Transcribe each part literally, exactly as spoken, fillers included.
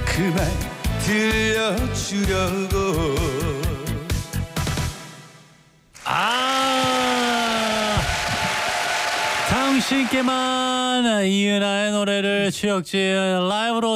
그 말 들려주려고. 아, 당신께만 이은하의 노래를 추억진 라이브로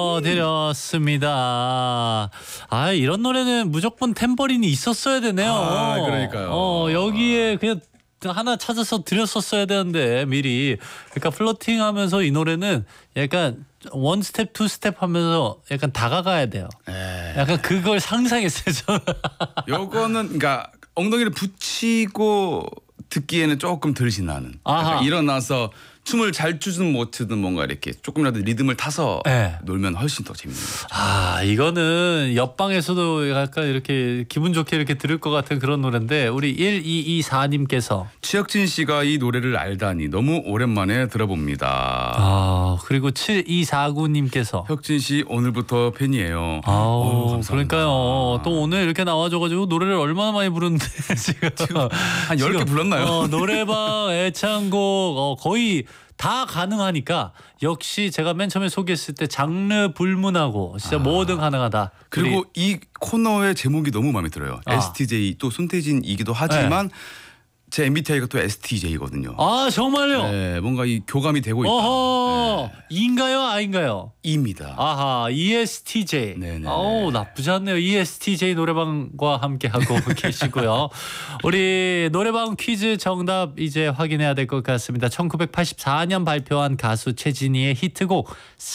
띄워드렸습니다. 아, 이런 노래는 무조건 탬버린이 있었어야 되네요. 아, 그러니까요. 어, 여기에 그냥 하나 찾아서 드렸었어야 되는데 미리. 그러니까 플러팅하면서 이 노래는 약간 원 스텝 투 스텝 하면서 약간 다가가야 돼요. 에... 약간 그걸 상상했어요. 저는. 요거는 그러니까 엉덩이를 붙이고 듣기에는 조금 덜 신나는. 아하. 일어나서 춤을 잘 추든 못 추든 뭔가 이렇게 조금이라도 리듬을 타서 네. 놀면 훨씬 더 재밌는 거죠. 아, 이거는 옆방에서도 약간 이렇게 기분 좋게 이렇게 들을 것 같은 그런 노래인데 우리 일이이사님께서 추혁진 씨가 이 노래를 알다니 너무 오랜만에 들어봅니다. 아, 그리고 칠이사구님께서 혁진 씨 오늘부터 팬이에요. 아우, 감사합니다. 그러니까요. 또 오늘 이렇게 나와줘가지고 노래를 얼마나 많이 부르는데 지금, 한 열 개 불렀나요? 어, 노래방 애창곡 어, 거의 다 가능하니까 역시 제가 맨 처음에 소개했을 때 장르 불문하고 진짜 아. 뭐든 가능하다. 그리고 우리, 이 코너의 제목이 너무 마음에 들어요. 아. 에스티제이 또 손태진이기도 하지만 제 엠비티아이가 또 에스티제이거든요. 아, 정말요? 네, 뭔가 이 교감이 되고 있다. 어허, 이인가요, 아인가요? 입니다. 아하, 이에스티제이. 네네. 어우, 나쁘지 않네요. 이에스티제이 노래방과 함께 하고 계시고요. 우리 노래방 퀴즈 정답 이제 확인해야 될 것 같습니다. 천구백팔십사년 발표한 가수 최진희의 히트곡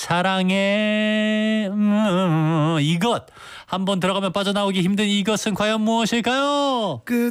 사랑해 음, 이것. 한번 들어가면 빠져나오기 힘든 이것은 과연 무엇일까요? 끝